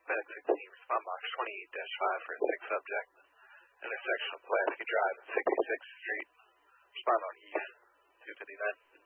Medic 16, respond box 28-5 for a 6 subject. Intersection of Pulaski Drive and 66th Street. Respond on East 259.